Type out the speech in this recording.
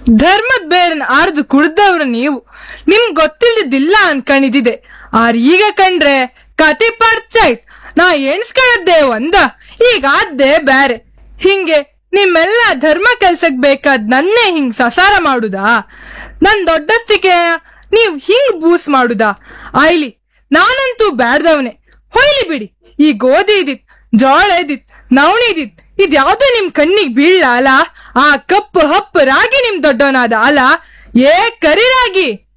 ಧರ್ಮದ್ ಬೇರನ್ ಆರ್ದು ಕುಡ್ದವ್ರು ನೀವು, ನಿಮ್ಗ್ ಗೊತ್ತಿಲ್ದಿದ್ದಿಲ್ಲ ಅನ್ಕಣಿದಿದೆ. ಈಗ ಕಂಡ್ರೆ ಕತೆ ಪರ್ಚಾಯ್ತ್. ನಾ ಎಣ್ಸ್ಕೊಳ್ಳದ್ದೇ ಒಂದ, ಈಗ ಆದ್ದೇ ಬ್ಯಾರೆ. ಹಿಂಗೆ ನಿಮ್ಮೆಲ್ಲ ಧರ್ಮ ಕೆಲ್ಸಕ್ ಬೇಕಾದ್ ನನ್ನೇ ಹಿಂಗ್ ಸಸಾರ ಮಾಡುದಾ? ನನ್ ದೊಡ್ಡಸ್ತಿಕೆ ನೀವ್ ಹಿಂಗ್ ಬೂಸ್ ಮಾಡುದಾ? ಆಯ್ಲಿ, ನಾನಂತೂ ಬ್ಯಾಡ್ದವನೆ. ಹೊಯ್ಲಿ ಬಿಡಿ. ಈ ಗೋಧಿ ಇದಿತ್, ಜೋಳ ಇದಿತ್, ನವಣಿ ಇದಿತ್, ಇದ್ಯಾವ್ದು ನಿಮ್ ಕಣ್ಣಿಗ್ ಬೀಳ್ಲ ಅಲ? ಆ ಕಪ್ಪು ಹಪ್ಪು ರಾಗಿ ನಿಮ್ ದೊಡ್ಡವನಾದ ಅಲ? ಏ ಕರಿ ರಾಗಿ!